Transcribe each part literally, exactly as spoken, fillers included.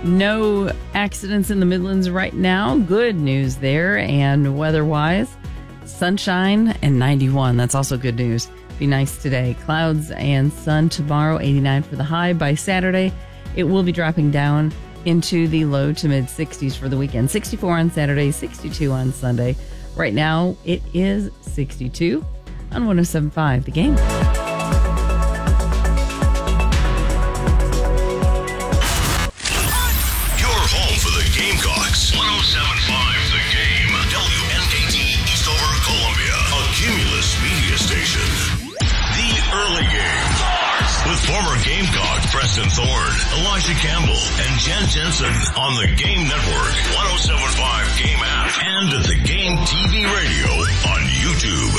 No accidents in the Midlands right now. Good news there. And weather-wise, sunshine and ninety-one. That's also good news. Be nice today. Clouds and sun tomorrow, eighty-nine for the high. By Saturday, it will be dropping down into the low to mid sixties for the weekend. sixty-four on Saturday, sixty-two on Sunday. Right now, it is sixty-two on one oh seven point five. The Game. Gamecocks. one oh seven point five The Game. W N K T Eastover, Columbia. A Cumulus media station. The Early Game starts with former Gamecock Preston Thorne, Elijah Campbell, and Jen Jensen on the Game Network, one oh seven point five Game app, and at the Game T V radio on YouTube.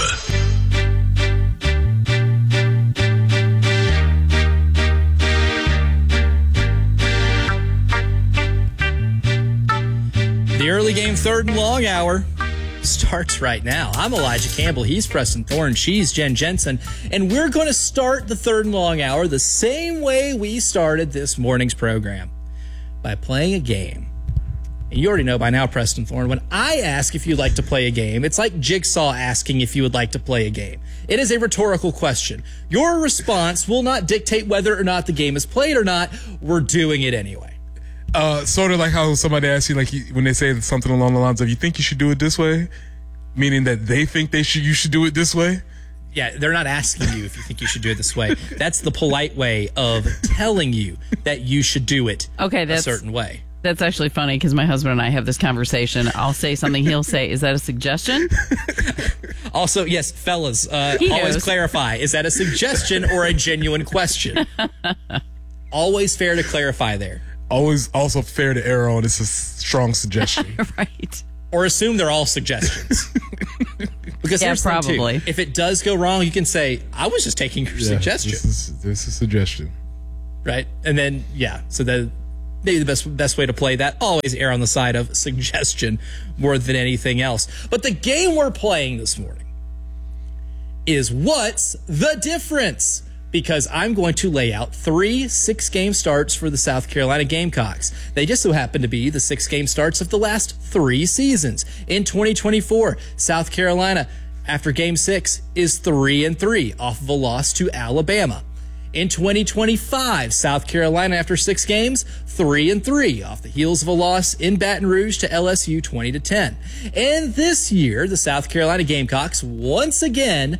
The Early Game third and long hour starts right now. I'm Elijah Campbell. He's Preston Thorne. She's Jen Jensen. And we're going to start the third and long hour the same way we started this morning's program, by playing a game. And you already know by now, Preston Thorne, when I ask if you'd like to play a game, it's like Jigsaw asking if you would like to play a game. It is a rhetorical question. Your response will not dictate whether or not the game is played or not. We're doing it anyway. Uh, sort of like how somebody asks you, like you, when they say something along the lines of, you think you should do it this way? Meaning that they think they should, you should do it this way? Yeah, they're not asking you if you think you should do it this way. That's the polite way of telling you that you should do it okay, that's, a certain way. That's actually funny because my husband and I have this conversation. I'll say something, he'll say, is that a suggestion? Also, yes, fellas, uh, He always knows. clarify. Is that a suggestion or a genuine question? Always fair to clarify there. Always also fair to err on. It's a strong suggestion. Right. Or assume they're all suggestions. Because Yeah, here's the thing, too. probably. If it does go wrong, you can say, I was just taking your Yeah, suggestion. This is, this is a suggestion. Right? And then, yeah, so that maybe the best best way to play that, always err on the side of suggestion more than anything else. But the game we're playing this morning is What's the Difference? Because I'm going to lay out three six-game starts for the South Carolina Gamecocks. They just so happen to be the six-game starts of the last three seasons. In twenty twenty-four, South Carolina, after Game six, is three and three off of a loss to Alabama. In twenty twenty-five, South Carolina, after six games, three and three off the heels of a loss in Baton Rouge to L S U twenty to ten. And this year, the South Carolina Gamecocks once again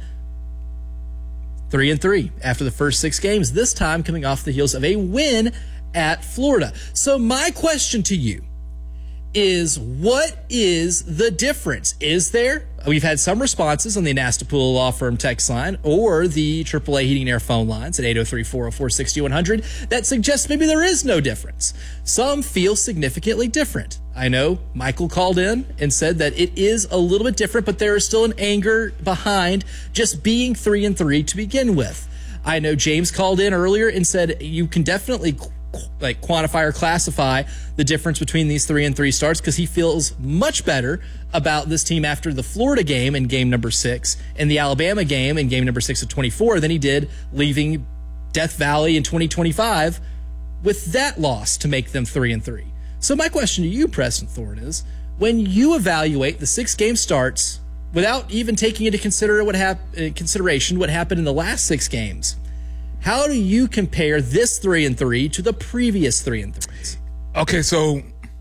Three and three after the first six games, this time coming off the heels of a win at Florida. So my question to you is, what is the difference? Is there? We've had some responses on the Anastapula Law Firm text line or the triple A Heating and Air phone lines at eight oh three, four oh four, six oh one hundred that suggest maybe there is no difference. Some feel significantly different. I know Michael called in and said that it is a little bit different, but there is still an anger behind just being three and three to begin with. I know James called in earlier and said you can definitely qu- like quantify or classify the difference between these three and three starts because he feels much better about this team after the Florida game in game number six and the Alabama game in game number six of twenty-four than he did leaving Death Valley in twenty twenty-five with that loss to make them three and three. So my question to you, Preston Thorne, is when you evaluate the six game starts without even taking into consider what hap- uh, consideration what happened in the last six games, how do you compare this three and three to the previous three and threes? Okay, so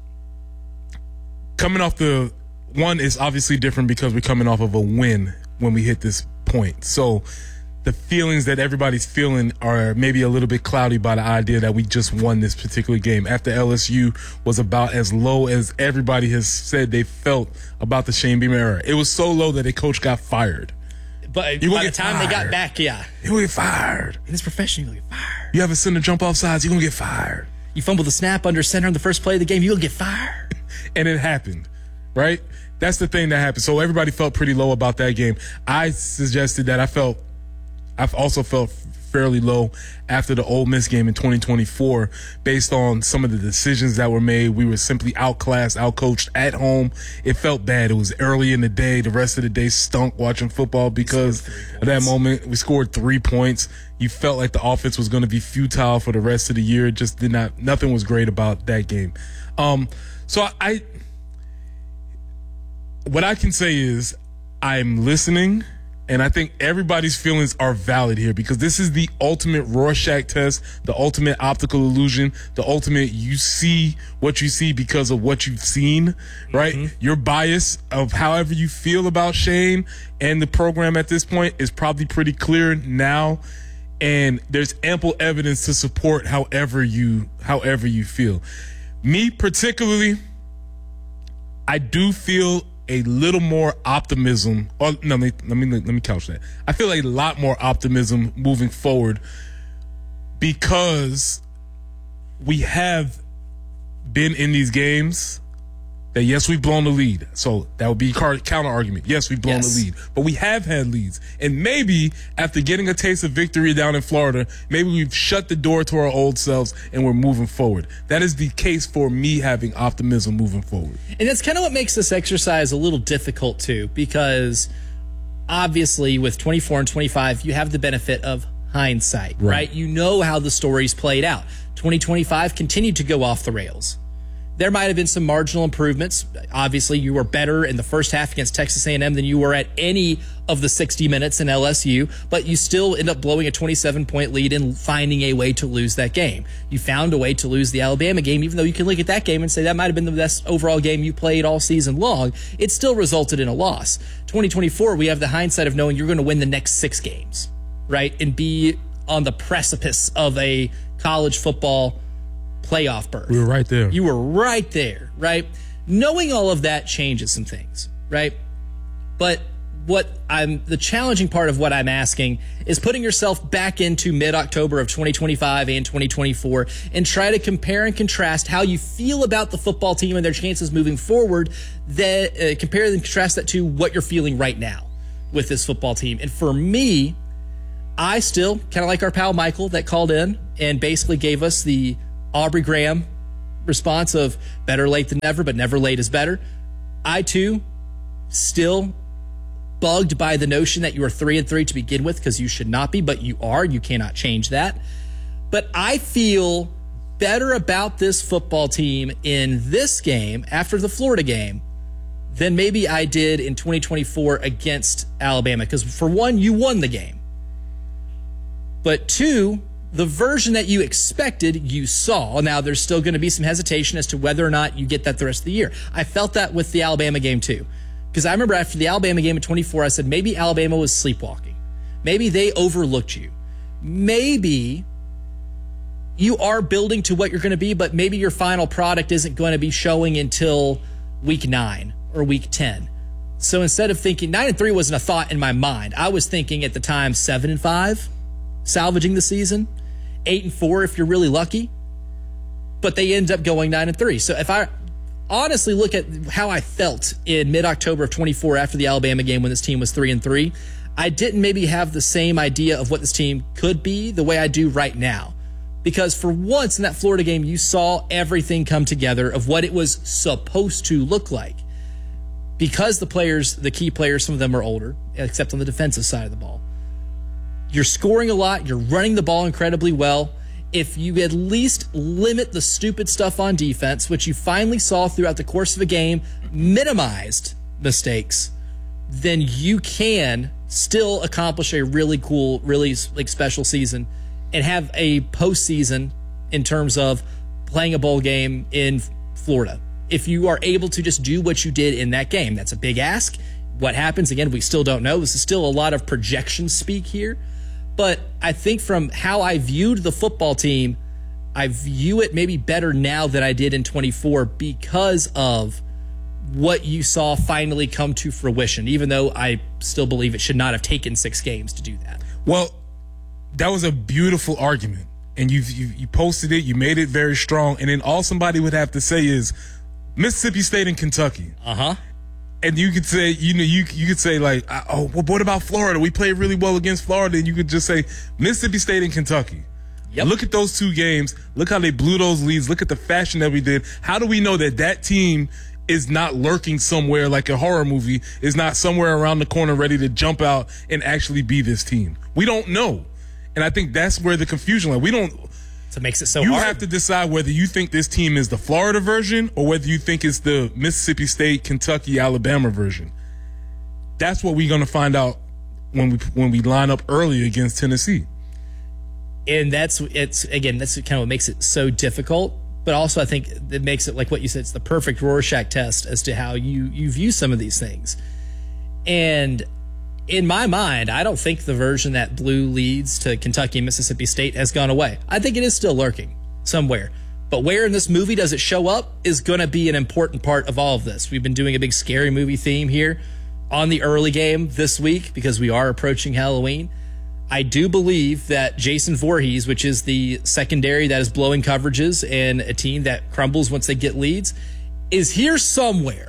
coming off the one is obviously different because we're coming off of a win when we hit this point. So the feelings that everybody's feeling are maybe a little bit cloudy by the idea that we just won this particular game after L S U was about as low as everybody has said they felt about the Shane Beamer era. It was so low that a coach got fired. But You by gonna the get time they got fired. back, yeah. You're going to get fired. In this profession, you're going to get fired. You have a center jump off sides, you're going to get fired. You fumble the snap under center in the first play of the game, you'll get fired. And it happened, right? That's the thing that happened. So everybody felt pretty low about that game. I suggested that I felt, I've also felt fairly low after the Ole Miss game in twenty twenty-four based on some of the decisions that were made. We were simply outclassed, outcoached at home. It felt bad. It was early in the day. The rest of the day stunk watching football because of that moment. We scored three points. You felt like the offense was going to be futile for the rest of the year. It just did not, nothing was great about that game. Um, so I, I what I can say is I'm listening, and I think everybody's feelings are valid here because this is the ultimate Rorschach test, the ultimate optical illusion, the ultimate you see what you see because of what you've seen, right? Mm-hmm. Your bias of however you feel about Shane and the program at this point is probably pretty clear now, and there's ample evidence to support however you however you feel. Me particularly, I do feel a little more optimism. Or no, let me, let me let me couch that. I feel a lot more optimism moving forward because we have been in these games that, yes, we've blown the lead. So that would be counter argument. Yes, we've blown yes. the lead, but we have had leads. And maybe after getting a taste of victory down in Florida, maybe we've shut the door to our old selves and we're moving forward. That is the case for me having optimism moving forward. And that's kind of what makes this exercise a little difficult too, because obviously with twenty-four and twenty-five, you have the benefit of hindsight, right? right? You know how the story's played out. twenty twenty-five continued to go off the rails. There might have been some marginal improvements. Obviously, you were better in the first half against Texas A and M than you were at any of the sixty minutes in L S U, but you still end up blowing a twenty-seven point lead and finding a way to lose that game. You found a way to lose the Alabama game, even though you can look at that game and say that might have been the best overall game you played all season long. It still resulted in a loss. twenty twenty-four, we have the hindsight of knowing you're going to win the next six games, right? And be on the precipice of a college football playoff berth. We were right there. You were right there, right? Knowing all of that changes some things, right? But what I'm the challenging part of what I'm asking is putting yourself back into mid-October of twenty twenty-five and twenty twenty-four and try to compare and contrast how you feel about the football team and their chances moving forward. That uh, compare and contrast that to what you're feeling right now with this football team. And for me, I still kind of like our pal Michael that called in and basically gave us the Aubrey Graham response of better late than never, but never late is better. I, too, still bugged by the notion that you are three and three to begin with because you should not be, but you are. You cannot change that. But I feel better about this football team in this game after the Florida game than maybe I did in twenty twenty-four against Alabama. Because for one, you won the game. But two, the version that you expected, you saw. Now, there's still going to be some hesitation as to whether or not you get that the rest of the year. I felt that with the Alabama game, too. Because I remember after the Alabama game at twenty-four, I said, maybe Alabama was sleepwalking. Maybe they overlooked you. Maybe you are building to what you're going to be, but maybe your final product isn't going to be showing until week nine or week ten. So instead of thinking, nine and three wasn't a thought in my mind. I was thinking at the time seven and five, salvaging the season. Eight and four if you're really lucky, but they end up going nine and three. So if I honestly look at how I felt in mid-October of twenty-four after the Alabama game when this team was three and three, I didn't maybe have the same idea of what this team could be the way I do right now. Because for once in that Florida game, you saw everything come together of what it was supposed to look like. Because the players, the key players, some of them are older, except on the defensive side of the ball. You're scoring a lot. You're running the ball incredibly well. If you at least limit the stupid stuff on defense, which you finally saw throughout the course of a game, minimized mistakes, then you can still accomplish a really cool, really like special season and have a postseason in terms of playing a bowl game in Florida. If you are able to just do what you did in that game, that's a big ask. What happens, again, we still don't know. This is still a lot of projection speak here. But I think from how I viewed the football team, I view it maybe better now than I did in twenty-four because of what you saw finally come to fruition, even though I still believe it should not have taken six games to do that. Well, that was a beautiful argument. And you you you posted it, you made it very strong. And then all somebody would have to say is Mississippi State and Kentucky. Uh-huh. And you could say, you know, you you could say like, oh, well, what about Florida? We played really well against Florida. And you could just say Mississippi State and Kentucky. Yep. Look at those two games. Look how they blew those leads. Look at the fashion that we did. How do we know that that team is not lurking somewhere like a horror movie, is not somewhere around the corner ready to jump out and actually be this team? We don't know. And I think that's where the confusion lies. We don't. So it makes it so you hard. have to decide whether you think this team is the Florida version or whether you think it's the Mississippi State, Kentucky, Alabama version. That's what we're going to find out when we when we line up early against Tennessee. And that's it's again that's kind of what makes it so difficult. But also, I think it makes it like what you said. It's the perfect Rorschach test as to how you you view some of these things. And in my mind, I don't think the version that blew leads to Kentucky and Mississippi State has gone away. I think it is still lurking somewhere. But where in this movie does it show up is going to be an important part of all of this. We've been doing a big scary movie theme here on the early game this week because we are approaching Halloween. I do believe that Jason Voorhees, which is the secondary that is blowing coverages and a team that crumbles once they get leads, is here somewhere.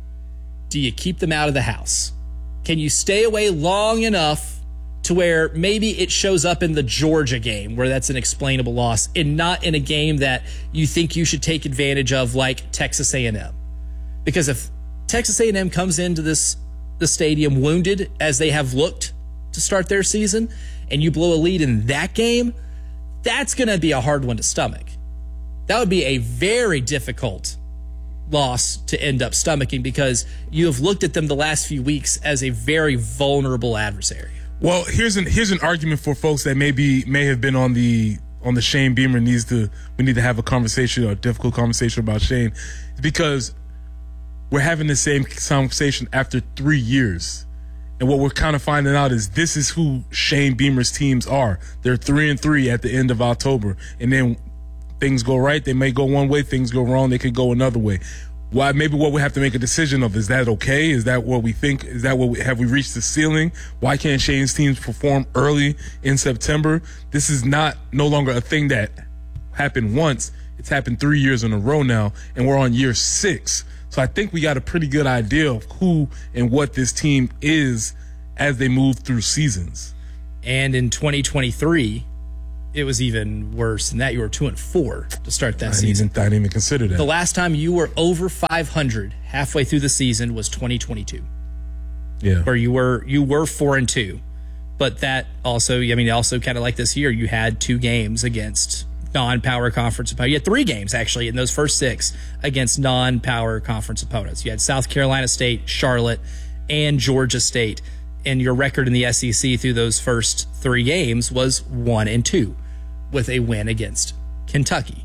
Do you keep them out of the house? Can you stay away long enough to where maybe it shows up in the Georgia game where that's an explainable loss and not in a game that you think you should take advantage of like Texas A and M? Because if Texas A and M comes into this the stadium wounded as they have looked to start their season and you blow a lead in that game, that's going to be a hard one to stomach. That would be a very difficult loss to end up stomaching because you have looked at them the last few weeks as a very vulnerable adversary. Well, here's an here's an argument for folks that maybe may have been on the on the Shane Beamer needs to we need to have a conversation or a difficult conversation about Shane because we're having the same conversation after three years. And what we're kind of finding out is this is who Shane Beamer's teams are. They're three and three at the end of October. And then things go right, they may go one way. Things go wrong, they could go another way. Why? Maybe what we have to make a decision of, is that okay? Is that what we think? Is that what we, have we reached the ceiling? Why can't Shane's teams perform early in September? This is not no longer a thing that happened once. It's happened three years in a row now, and we're on year six. So I think we got a pretty good idea of who and what this team is as they move through seasons. And in twenty twenty-three, it was even worse than that. You were two and four to start that I didn't season. Even, I didn't even consider that. The last time you were over five hundred halfway through the season was twenty twenty-two. Yeah, where you were you were four and two, but that also, I mean, also kind of like this year, you had two games against non-power conference opponents. You had three games actually in those first six against non-power conference opponents. You had South Carolina State, Charlotte, and Georgia State. And your record in the S E C through those first three games was one and two, with a win against Kentucky.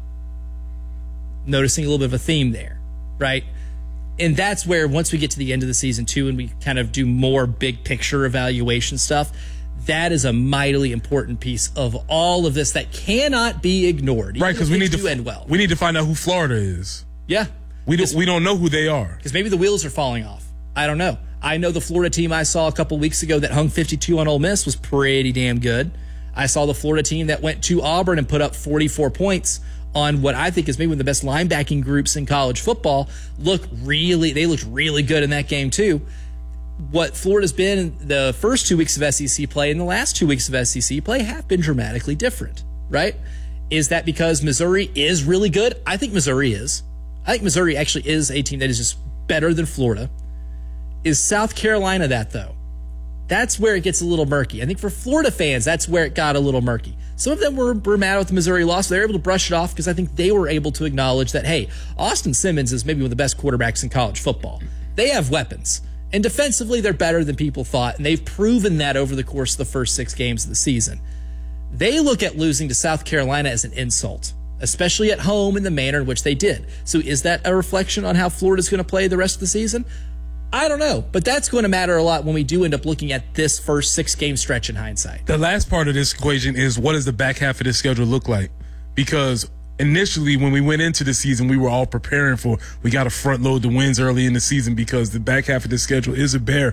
Noticing a little bit of a theme there, right? And that's where once we get to the end of the season too, and we kind of do more big picture evaluation stuff, that is a mightily important piece of all of this that cannot be ignored. Right, because we need to do end well. We need to find out who Florida is. Yeah, we don't we don't know who they are because maybe the wheels are falling off. I don't know. I know the Florida team I saw a couple weeks ago that hung fifty-two on Ole Miss was pretty damn good. I saw the Florida team that went to Auburn and put up forty-four points on what I think is maybe one of the best linebacking groups in college football. Look really, they looked really good in that game too. What Florida's been in the first two weeks of S E C play and the last two weeks of S E C play have been dramatically different, right? Is that because Missouri is really good? I think Missouri is. I think Missouri actually is a team that is just better than Florida. Is South Carolina that, though? That's where it gets a little murky. I think for Florida fans, that's where it got a little murky. Some of them were, were mad with the Missouri loss. They were able to brush it off because I think they were able to acknowledge that, hey, Austin Simmons is maybe one of the best quarterbacks in college football. They have weapons. And defensively, they're better than people thought, and they've proven that over the course of the first six games of the season. They look at losing to South Carolina as an insult, especially at home in the manner in which they did. So is that a reflection on how Florida's going to play the rest of the season? I don't know, but that's going to matter a lot when we do end up looking at this first six-game stretch in hindsight. The last part of this equation is, what does the back half of this schedule look like? Because initially, when we went into the season, we were all preparing for, we got to front load the wins early in the season because the back half of the schedule is a bear.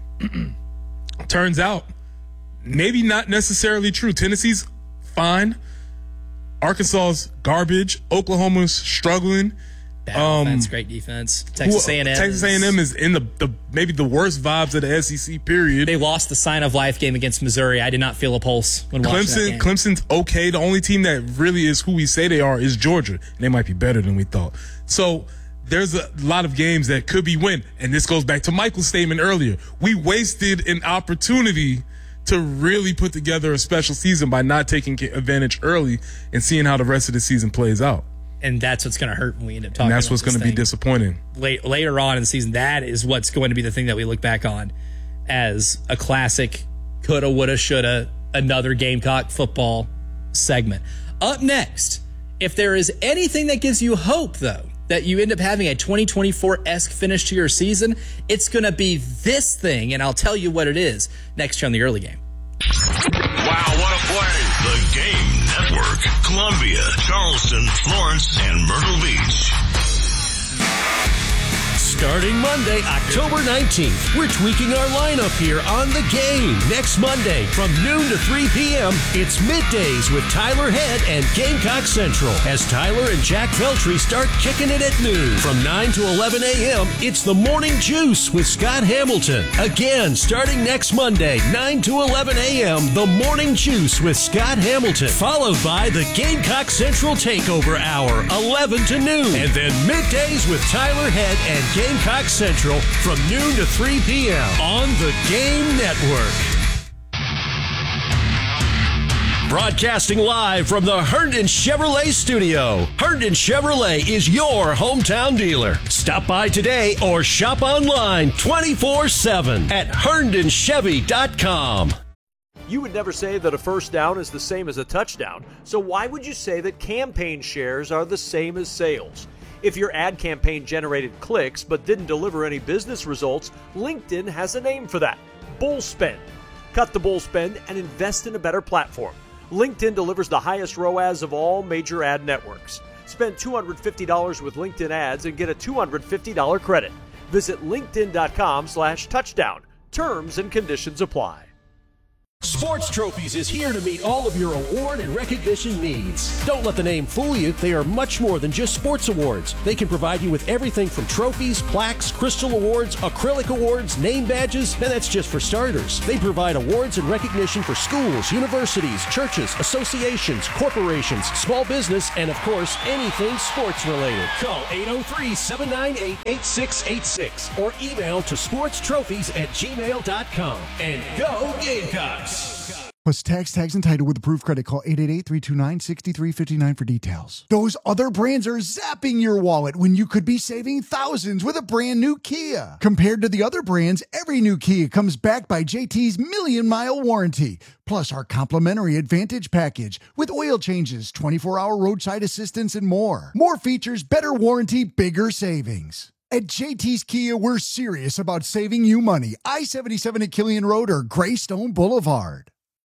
Turns out, maybe not necessarily true. Tennessee's fine. Arkansas's garbage. Oklahoma's struggling. Bad Um, offense, great defense. Texas Who- A and M. Texas A and M is in the, the maybe the worst vibes of the S E C period. They lost the sign of life game against Missouri. I did not feel a pulse when watching that Clemson, game. Clemson's okay. The only team that really is who we say they are is Georgia. And they might be better than we thought. So there's a lot of games that could be win. And this goes back to Michael's statement earlier. We wasted an opportunity to really put together a special season by not taking advantage early and seeing how the rest of the season plays out. And that's what's going to hurt when we end up talking And that's about what's this going to be thing. disappointing. Late, later on in the season, that is what's going to be the thing that we look back on as a classic coulda, woulda, shoulda, another Gamecock football segment. Up next, if there is anything that gives you hope, though, that you end up having a twenty twenty-four-esque finish to your season, it's going to be this thing, and I'll tell you what it is next year on the early game. Wow, what a play. The Game Network. Columbia, Charleston, Florence, and Myrtle Beach. Starting Monday, October nineteenth, we're tweaking our lineup here on The Game. Next Monday from noon to three p.m., it's Middays with Tyler Head and Gamecock Central as Tyler and Jack Veltri start kicking it at noon. From nine to eleven a.m., it's The Morning Juice with Scott Hamilton. Again, starting next Monday, nine to eleven a.m., The Morning Juice with Scott Hamilton. Followed by the Gamecock Central Takeover Hour, eleven to noon. And then Middays with Tyler Head and Gamecock Gamecock Central from noon to three p.m. on the Game Network. Broadcasting live from the Herndon Chevrolet studio. Herndon Chevrolet is your hometown dealer. Stop by today or shop online twenty-four seven at herndon chevy dot com. You would never say that a first down is the same as a touchdown, so why would you say that campaign shares are the same as sales? If your ad campaign generated clicks but didn't deliver any business results, LinkedIn has a name for that: bull spend. Cut the bull spend and invest in a better platform. LinkedIn delivers the highest R O A S of all major ad networks. Spend two hundred fifty dollars with LinkedIn ads and get a two hundred fifty dollars credit. Visit linkedin.com slash touchdown. Terms and conditions apply. Sports Trophies is here to meet all of your award and recognition needs. Don't let the name fool you. They are much more than just sports awards. They can provide you with everything from trophies, plaques, crystal awards, acrylic awards, name badges, and that's just for starters. They provide awards and recognition for schools, universities, churches, associations, corporations, small business, and of course, anything sports related. Call eight oh three, seven nine eight, eight six eight six or email to sportstrophies at gmail dot com. And go Gamecocks! Plus tax, tags, and title with approved credit. Call eight eight eight, three two nine, six three five nine for details. Those other brands are zapping your wallet when you could be saving thousands with a brand new Kia. Compared to the other brands, every new Kia comes backed by J T's Million Mile Warranty. Plus our complimentary Advantage package with oil changes, twenty-four hour roadside assistance, and more. More features, better warranty, bigger savings. At J T's Kia, we're serious about saving you money. I seventy-seven at Killian Road or Greystone Boulevard.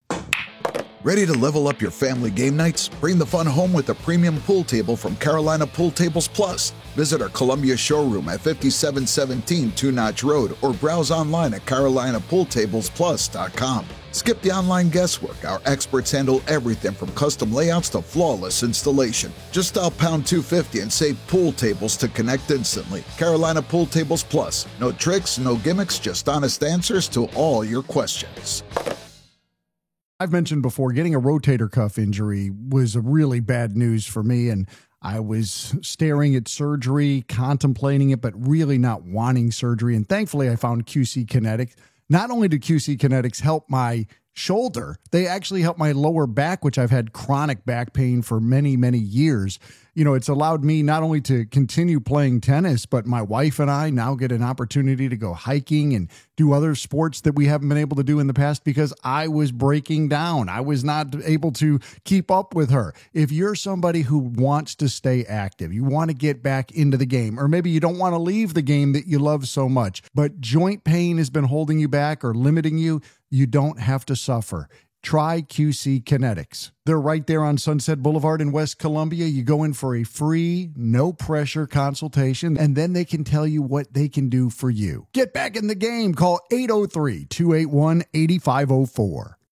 Ready to level up your family game nights? Bring the fun home with a premium pool table from Carolina Pool Tables Plus. Visit our Columbia showroom at fifty-seven seventeen Two Notch Road or browse online at carolina pool tables plus dot com. Skip the online guesswork. Our experts handle everything from custom layouts to flawless installation. Just dial pound two fifty and save pool tables to connect instantly. Carolina Pool Tables Plus. No tricks, no gimmicks, just honest answers to all your questions. I've mentioned before, getting a rotator cuff injury was a really bad news for me, and I was staring at surgery, contemplating it, but really not wanting surgery. And thankfully, I found Q C Kinetics. Not only did Q C Kinetics help my shoulder, they actually helped my lower back, which I've had chronic back pain for many, many years. You know, it's allowed me not only to continue playing tennis, but my wife and I now get an opportunity to go hiking and do other sports that we haven't been able to do in the past because I was breaking down. I was not able to keep up with her. If you're somebody who wants to stay active, you want to get back into the game, or maybe you don't want to leave the game that you love so much, but joint pain has been holding you back or limiting you, you don't have to suffer. Try Q C Kinetics. They're right there on Sunset Boulevard in West Columbia. You go in for a free, no-pressure consultation, and then they can tell you what they can do for you. Get back in the game. Call eight oh three, two eight one, eight five oh four.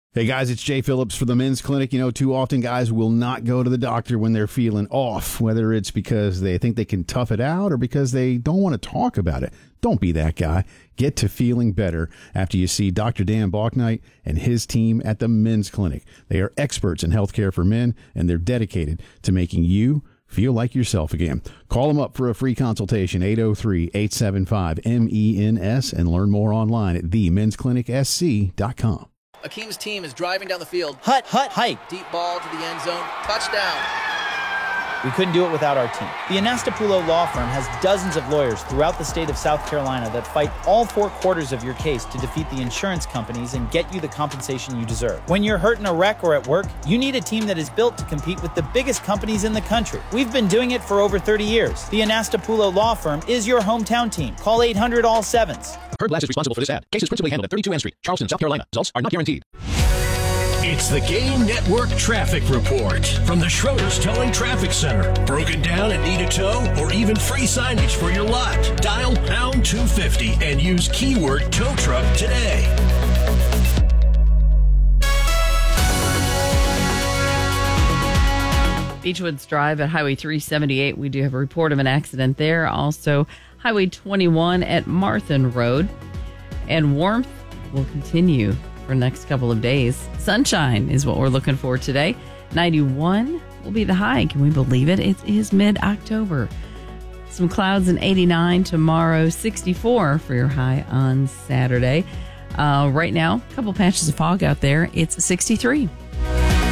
Hey guys, it's Jay Phillips for the Men's Clinic. You know, too often guys will not go to the doctor when they're feeling off, whether it's because they think they can tough it out or because they don't want to talk about it. Don't be that guy. Get to feeling better after you see Doctor Dan Balknight and his team at the Men's Clinic. They are experts in healthcare for men, and they're dedicated to making you feel like yourself again. Call them up for a free consultation, eight oh three, eight seven five, M E N S, and learn more online at the men's clinic s c dot com. Akeem's team is driving down the field. Hut, hut, hike. Deep ball to the end zone. Touchdown. We couldn't do it without our team. The Anastapulo Law Firm has dozens of lawyers throughout the state of South Carolina that fight all four quarters of your case to defeat the insurance companies and get you the compensation you deserve. When you're hurt in a wreck or at work, you need a team that is built to compete with the biggest companies in the country. We've been doing it for over thirty years. The Anastapulo Law Firm is your hometown team. Call eight hundred all sevens. Herb Glass is responsible for this ad. Cases principally handled at thirty-two N Street, Charleston, South Carolina. Results are not guaranteed. It's the Game Network Traffic Report from the Schroeder's Towing Traffic Center. Broken down and need a tow or even free signage for your lot? Dial pound two fifty and use keyword tow truck today. Beechwoods Drive at Highway three seventy-eight. We do have a report of an accident there. Also, Highway twenty-one at Marthin Road. And warmth will continue for the next couple of days. Sunshine is what we're looking for today. ninety-one will be the high. Can we believe it? It is mid-October. Some clouds and eighty-nine tomorrow. sixty-four for your high on Saturday. Uh, right now, a couple patches of fog out there. It's sixty-three.